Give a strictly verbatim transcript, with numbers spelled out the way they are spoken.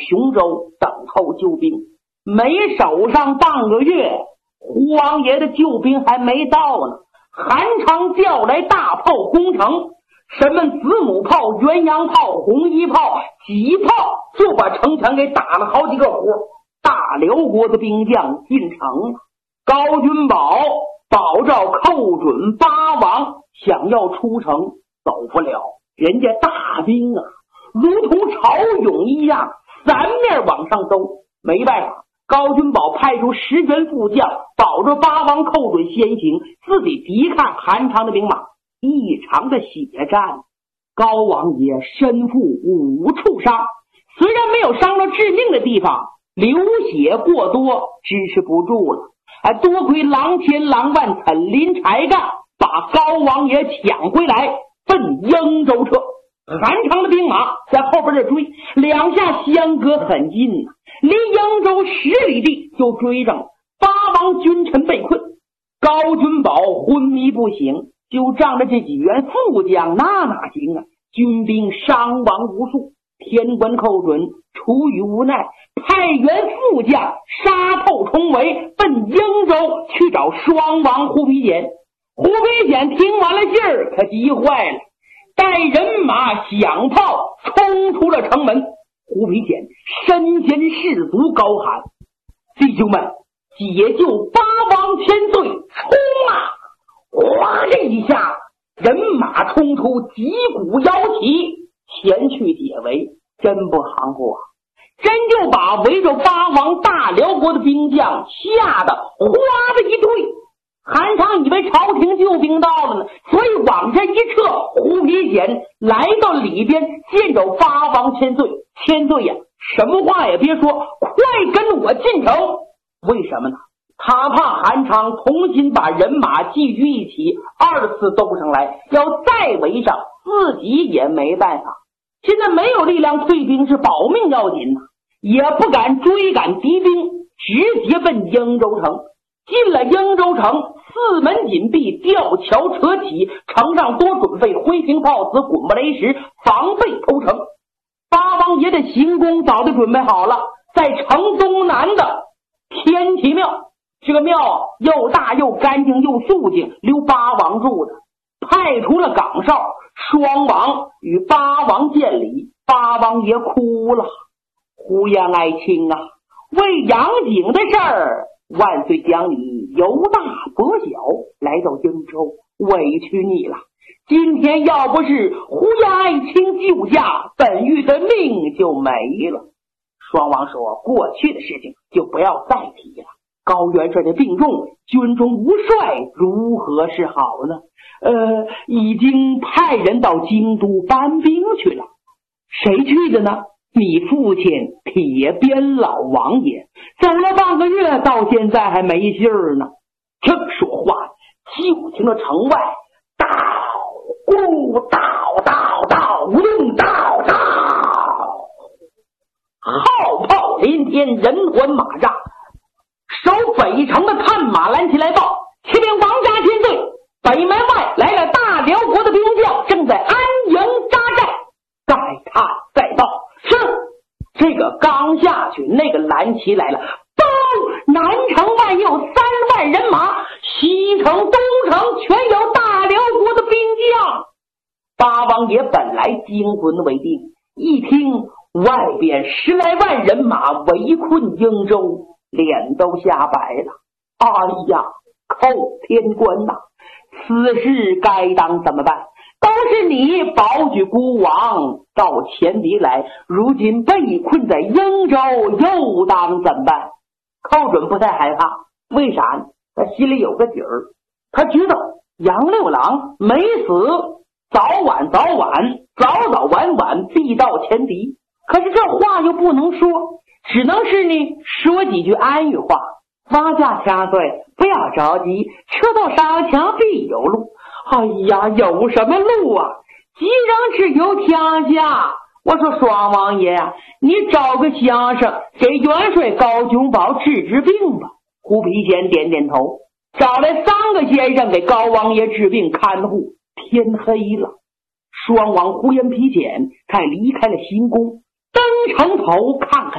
雄州等候救兵。没守上半个月，胡王爷的救兵还没到呢，韩昌叫来大炮攻城，什么子母炮、鸳鸯炮、红衣炮、戟炮，就把城墙给打了好几个活。大辽国的兵将进城了，高君宝保赵寇准八王想要出城走不了，人家大兵啊如同潮涌一样三面往上走，没办法，高君宝派出十员副将保着八王寇准先行，自己抵抗韩昌的兵马。一场的血战，高王爷身负五处伤，虽然没有伤到致命的地方，流血过多支持不住了，还多亏郎千郎万啃林柴干把高王爷抢回来，奔英州撤。韩昌的兵马在后边这追，两下相隔很近啊，离英州十里地就追上了。八王君臣被困，高君宝昏迷不醒，就仗着这几员副将，那哪行啊？军兵伤亡无数，天官寇准出于无奈，派员副将杀透重围，奔英州去找双王胡皮简。胡皮简听完了信儿，可急坏了，带人马响炮冲出了城门。胡皮简身先士卒，高喊：弟兄们，解救八王千岁，冲啊！哗的一下，人马冲出，击鼓摇旗前去解围，真不含糊啊，真就把围着八王大辽国的兵将吓得哗的一退。韩昌以为朝廷救兵到了呢，所以往这一撤，胡皮简来到里边见着八王千岁。千岁呀，什么话也别说，快跟我进城。为什么呢？他怕韩昌重新把人马聚聚一起，二次斗上来，要再围上，自己也没办法。现在没有力量退兵，是保命要紧呐，也不敢追赶敌兵，直接奔英州城。进了英州城，四门紧闭，吊桥扯起，城上多准备灰瓶炮子、滚木雷石，防备偷城。八王爷的行宫早就准备好了，在城东南的天齐庙，这个庙啊又大又干净又肃静，留八王住的。派出了岗哨，双王与八王见礼。八王爷哭了：胡言爱卿啊，为杨景的事儿，万岁将你由大博小来到英州，委屈你了。今天要不是胡言爱卿救驾，本玉的命就没了。双王说：过去的事情就不要再提了。高元帅的病重，军中无帅，如何是好呢？呃，已经派人到京都搬兵去了。谁去的呢？你父亲铁鞭老王爷，走了半个月，到现在还没信儿呢。正说话，就听到城外道咕道道道咚道道，号炮连天，人环马扎。守北城的探马拦起来报：启禀王家千岁，北门外来了大辽国的兵将，正在安营扎寨。再探再报。是。这个刚下去，那个蓝旗来了，报南城外有三万人马，西城东城全有大辽国的兵将。八王爷本来惊魂未定，一听外边十来万人马围困英州，脸都吓白了。哎呀，寇天官呐，此事该当怎么办？都是你保举孤王到前敌来，如今被困在英州，又当怎么办？寇准不太害怕，为啥呢？他心里有个底儿，他知道杨六郎没死，早晚早晚早早晚晚必到前敌。可是这话又不能说，只能是呢说几句安语话。王家千岁，不要着急，车到上墙必有路。哎呀，有什么路啊？急人只有天下。我说双王爷啊，你找个相声给元帅高君宝治治病吧。胡皮简点点头，找来三个先生给高王爷治病看护。天黑了，双王胡延皮简才离开了行宫，登城头看看